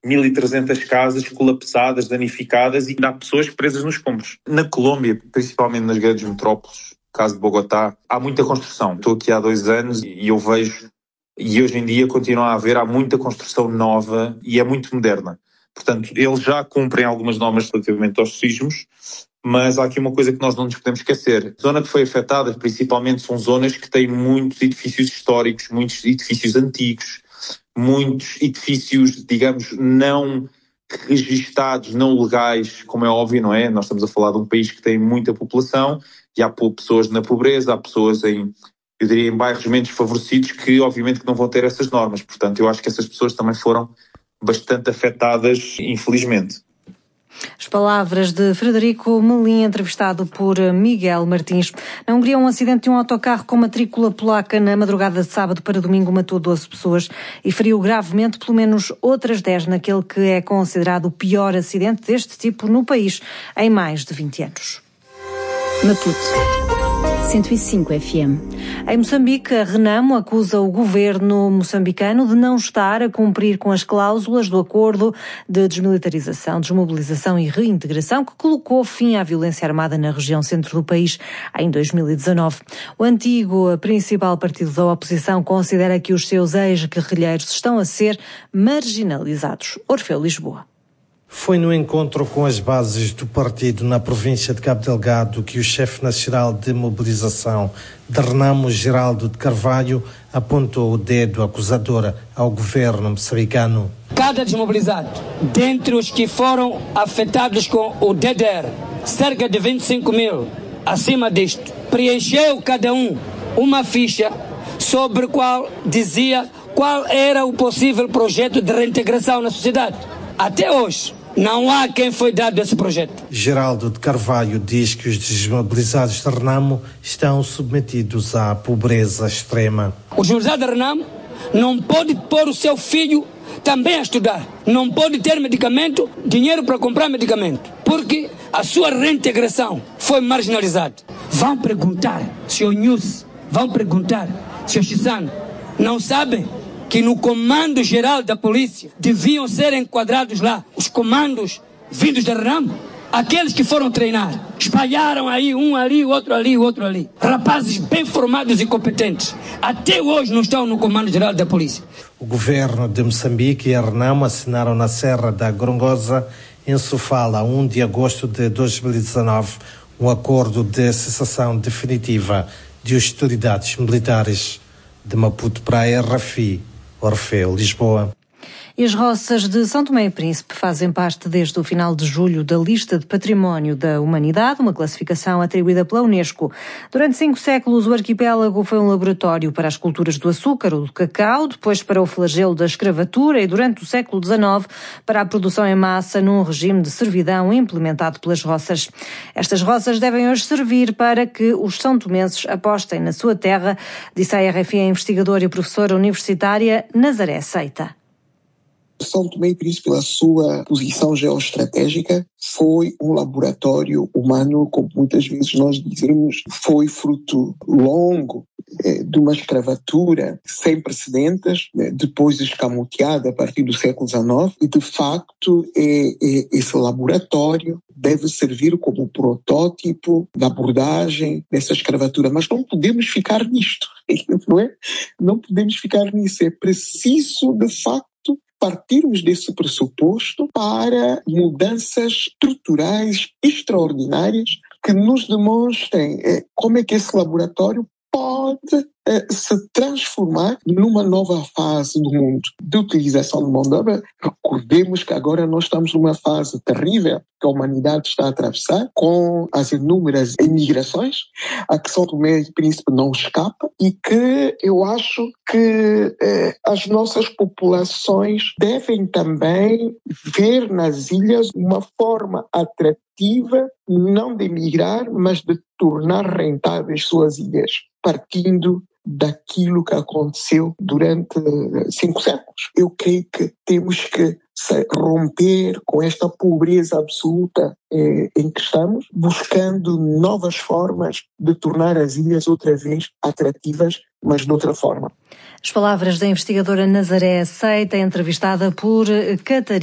1.300 casas colapsadas, danificadas, e ainda há pessoas presas nos escombros. Na Colômbia, principalmente nas grandes metrópoles, caso de Bogotá, há muita construção. Estou aqui há 2 anos e eu vejo, e hoje em dia continua a haver, há muita construção nova e é muito moderna. Portanto, eles já cumprem algumas normas relativamente aos sismos, mas há aqui uma coisa que nós não nos podemos esquecer. A zona que foi afetada, principalmente, são zonas que têm muitos edifícios históricos, muitos edifícios antigos, muitos edifícios, digamos, não registados, não legais, como é óbvio, não é? Nós estamos a falar de um país que tem muita população e há pessoas na pobreza, há pessoas em bairros menos favorecidos que, obviamente, que não vão ter essas normas. Portanto, eu acho que essas pessoas também foram bastante afetadas, infelizmente. As palavras de Frederico Melim, entrevistado por Miguel Martins. Na Hungria, um acidente de um autocarro com matrícula polaca na madrugada de sábado para domingo matou 12 pessoas e feriu gravemente pelo menos outras 10 naquele que é considerado o pior acidente deste tipo no país em mais de 20 anos. Maputo 105 FM. Em Moçambique, a Renamo acusa o governo moçambicano de não estar a cumprir com as cláusulas do acordo de desmilitarização, desmobilização e reintegração que colocou fim à violência armada na região centro do país em 2019. O antigo principal partido da oposição considera que os seus ex-guerrilheiros estão a ser marginalizados. Orfeu Lisboa. Foi no encontro com as bases do partido na província de Cabo Delgado que o chefe nacional de mobilização da Renamo, Geraldo de Carvalho, apontou o dedo acusador ao governo moçambicano. Cada desmobilizado, dentre os que foram afetados com o DDR, cerca de 25 mil, acima disto, preencheu cada um uma ficha sobre qual dizia qual era o possível projeto de reintegração na sociedade. Até hoje, não há quem foi dado esse projeto. Geraldo de Carvalho diz que os desmobilizados da Renamo estão submetidos à pobreza extrema. O desmobilizado da Renamo não pode pôr o seu filho também a estudar. Não pode ter medicamento, dinheiro para comprar medicamento, porque a sua reintegração foi marginalizada. Vão perguntar, Sr. News, vão perguntar, Sr. Chissano, não sabem que no comando geral da polícia deviam ser enquadrados lá os comandos vindos da Renamo? Aqueles que foram treinar, espalharam aí um ali, o outro ali, o outro ali. Rapazes bem formados e competentes, até hoje não estão no comando geral da polícia. O governo de Moçambique e a Renamo assinaram na Serra da Gorongosa, em Sofala, a 1 de agosto de 2019, um acordo de cessação definitiva de hostilidades militares. De Maputo para a RFI, Orfeu, Lisboa. E as roças de São Tomé e Príncipe fazem parte desde o final de julho da lista de Património da Humanidade, uma classificação atribuída pela Unesco. Durante 5 séculos, o arquipélago foi um laboratório para as culturas do açúcar ou do cacau, depois para o flagelo da escravatura e, durante o século XIX, para a produção em massa num regime de servidão implementado pelas roças. Estas roças devem hoje servir para que os são-tomenses apostem na sua terra, disse à RFI a investigadora e professora universitária Nazaré Seita. São Tomé e Príncipe, pela sua posição geoestratégica, foi um laboratório humano, como muitas vezes nós dizemos, foi fruto longo de uma escravatura sem precedentes, depois escamoteada a partir do século XIX, e de facto esse laboratório deve servir como protótipo da abordagem dessa escravatura. Mas não podemos ficar nisto, não é? Não podemos ficar nisso. É preciso, de facto, partirmos desse pressuposto para mudanças estruturais extraordinárias que nos demonstrem como é que esse laboratório pode se transformar numa nova fase do mundo de utilização de mão de obra. Recordemos que agora nós estamos numa fase terrível que a humanidade está a atravessar, com as inúmeras imigrações, a que São Tomé e Príncipe não escapa, e que eu acho que as nossas populações devem também ver nas ilhas uma forma atrativa, não de emigrar, mas de tornar rentáveis suas ilhas, partindo daquilo que aconteceu durante 5 séculos. Eu creio que temos que romper com esta pobreza absoluta em que estamos, buscando novas formas de tornar as ilhas outra vez atrativas, mas de outra forma. As palavras da investigadora Nazaré Seita, entrevistada por Catarina.